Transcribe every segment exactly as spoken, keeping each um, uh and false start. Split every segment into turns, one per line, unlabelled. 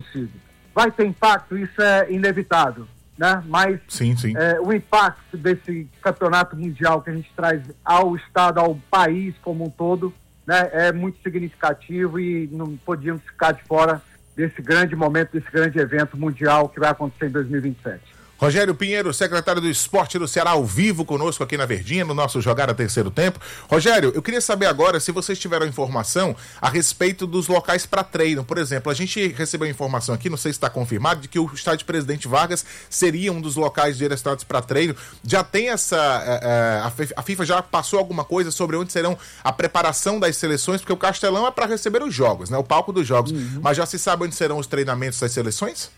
possível. Vai ter impacto, isso é inevitável, né? Mas
sim, sim.
É, o impacto desse campeonato mundial que a gente traz ao estado, ao país como um todo, né, é muito significativo e não podíamos ficar de fora desse grande momento, desse grande evento mundial que vai acontecer em dois mil e vinte e sete.
Rogério Pinheiro, secretário do Esporte do Ceará, ao vivo conosco aqui na Verdinha, no nosso Jogada Terceiro Tempo. Rogério, eu queria saber agora se vocês tiveram informação a respeito dos locais para treino. Por exemplo, a gente recebeu informação aqui, não sei se está confirmado, de que o estádio Presidente Vargas seria um dos locais direcionados para treino. Já tem essa... É, a FIFA já passou alguma coisa sobre onde serão a preparação das seleções? Porque o Castelão é para receber os jogos, né? O palco dos jogos. Uhum. Mas já se sabe onde serão os treinamentos das seleções?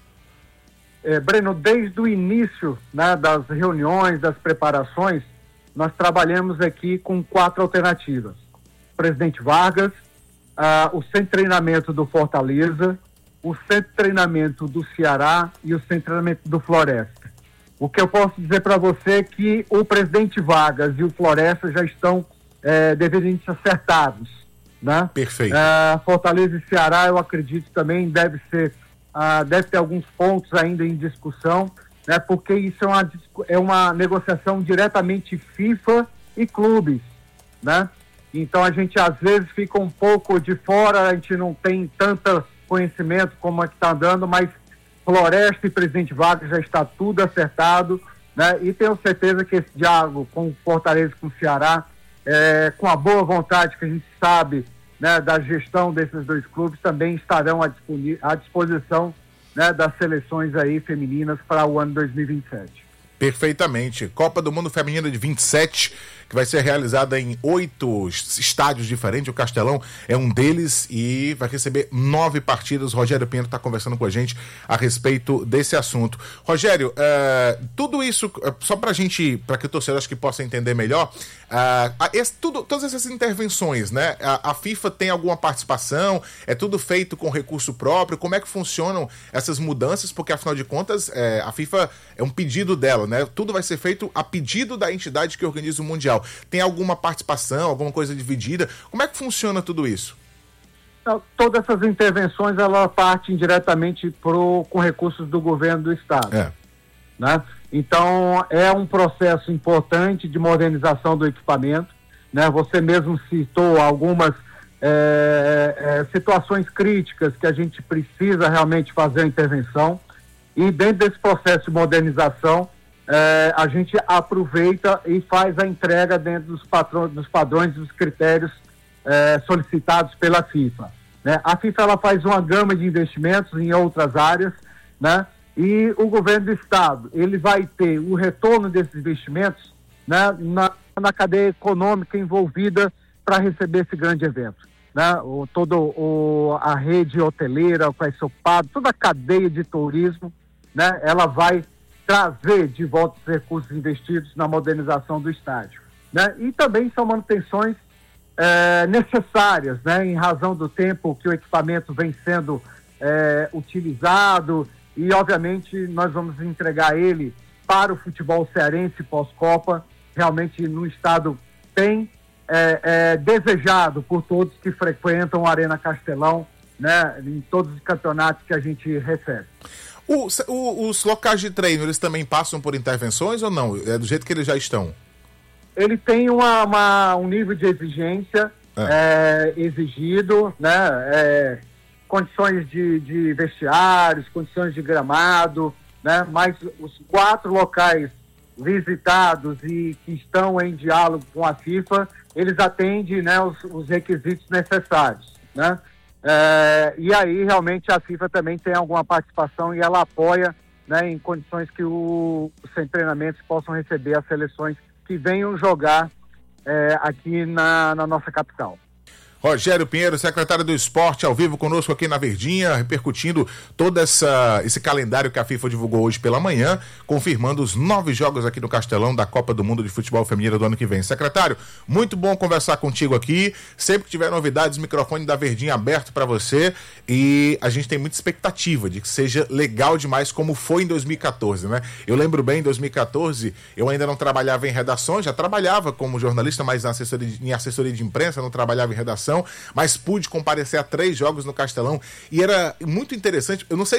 É, Breno, desde o início, né, das reuniões, das preparações, nós trabalhamos aqui com quatro alternativas. Presidente Vargas, ah, o centro de treinamento do Fortaleza, o centro de treinamento do Ceará e o centro de treinamento do Floresta. O que eu posso dizer para você é que o Presidente Vargas e o Floresta já estão é, devidamente acertados, né?
Perfeito.
Ah, Fortaleza e Ceará, eu acredito também deve ser Uh, deve ter alguns pontos ainda em discussão, né, porque isso é uma, é uma negociação diretamente FIFA e clubes, né? Então a gente às vezes fica um pouco de fora, a gente não tem tanto conhecimento como é que está andando, mas Floresta e Presidente Vargas já está tudo acertado, né? E tenho certeza que esse diálogo com o Fortaleza e com o Ceará, é, com a boa vontade que a gente sabe, né, da gestão desses dois clubes, também estarão à, à disposição, né, das seleções aí femininas para o ano dois mil e vinte e sete.
Perfeitamente. Copa do Mundo Feminina de vinte e sete, que vai ser realizada em oito estádios diferentes. O Castelão é um deles e vai receber nove partidas. Rogério Pinheiro está conversando com a gente a respeito desse assunto. Rogério, uh, tudo isso, uh, só para a gente, para que o torcedor acho que possa entender melhor, uh, esse, tudo, todas essas intervenções, né? A, a FIFA tem alguma participação? É tudo feito com recurso próprio? Como é que funcionam essas mudanças? Porque, afinal de contas, é, a FIFA é um pedido dela, né? Tudo vai ser feito a pedido da entidade que organiza o Mundial. Tem alguma participação, alguma coisa dividida? Como é que funciona tudo isso?
Todas essas intervenções, elas partem diretamente pro, com recursos do governo do estado. É. Né? Então, é um processo importante de modernização do equipamento, né? Você mesmo citou algumas é, é, situações críticas que a gente precisa realmente fazer a intervenção, e dentro desse processo de modernização, É, a gente aproveita e faz a entrega dentro dos, patrões, dos padrões, dos critérios é, solicitados pela FIFA. Né? A FIFA ela faz uma gama de investimentos em outras áreas, né? E o governo do estado ele vai ter o retorno desses investimentos, né, na, na cadeia econômica envolvida para receber esse grande evento. Né? O, todo o, a rede hoteleira vai ser ocupada, toda a cadeia de turismo, né, ela vai trazer de volta os recursos investidos na modernização do estádio, né? E também são manutenções é, necessárias, né? Em razão do tempo que o equipamento vem sendo é, utilizado, e obviamente nós vamos entregar ele para o futebol cearense pós-Copa, realmente no estado bem é, é, desejado por todos que frequentam a Arena Castelão, né? Em todos os campeonatos que a gente recebe.
O, o, os locais de treino, eles também passam por intervenções ou não? É do jeito que eles já estão?
Ele tem uma, uma, um nível de exigência é. É, exigido, né? É, condições de, de vestiários, condições de gramado, né? Mas os quatro locais visitados e que estão em diálogo com a FIFA, eles atendem, né, os, os requisitos necessários, né? É, e aí realmente a FIFA também tem alguma participação e ela apoia, né, em condições que o, os treinamentos possam receber as seleções que venham jogar é, aqui na, na nossa capital.
Rogério Pinheiro, secretário do Esporte, ao vivo conosco aqui na Verdinha, repercutindo todo essa, esse calendário que a FIFA divulgou hoje pela manhã, confirmando os nove jogos aqui no Castelão da Copa do Mundo de Futebol Feminino do ano que vem. Secretário, muito bom conversar contigo aqui. Sempre que tiver novidades, o microfone da Verdinha aberto para você, e a gente tem muita expectativa de que seja legal demais como foi em dois mil e catorze, né? Eu lembro bem, em dois mil e catorze, eu ainda não trabalhava em redações, já trabalhava como jornalista, mas na assessoria de, em assessoria de imprensa, não trabalhava em redação, mas pude comparecer a três jogos no Castelão e era muito interessante. Eu não sei